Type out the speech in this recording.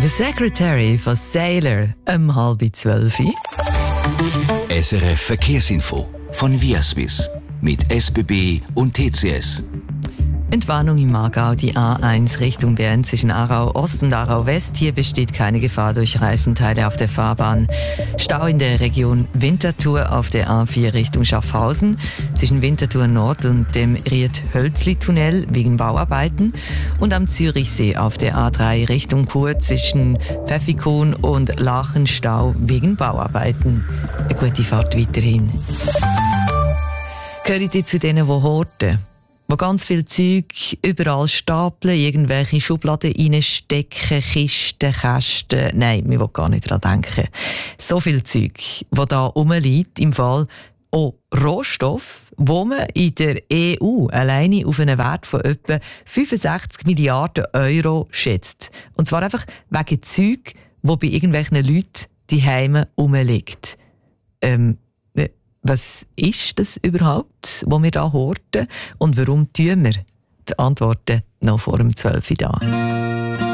The Secretary von Sailor, 11:30. SRF Verkehrsinfo von Viaswiss mit SBB und TCS. Entwarnung im Aargau, die A1 Richtung Bern zwischen Aarau Ost und Aarau West. Hier besteht keine Gefahr durch Reifenteile auf der Fahrbahn. Stau in der Region Winterthur auf der A4 Richtung Schaffhausen zwischen Winterthur Nord und dem Ried-Hölzli-Tunnel wegen Bauarbeiten. Und am Zürichsee auf der A3 Richtung Chur zwischen Pfäffikon und Lachenstau wegen Bauarbeiten. Eine gute Fahrt weiterhin. Gehört ihr zu denen, die horten? Wo ganz viel Zeug überall stapeln, irgendwelche Schubladen reinstecken, Kisten, Kästen. Nein, wir wollen gar nicht daran denken. So viel Zeug, das da rumliegt, im Fall auch Rohstoff, wo man in der EU alleine auf einen Wert von etwa 65 Milliarden Euro schätzt. Und zwar einfach wegen Zeug, das bei irgendwelchen Leuten die Heime rumliegt. Was ist das überhaupt, was wir da horten? Und warum tun wir? Die Antworten noch vor dem 12 Uhr da.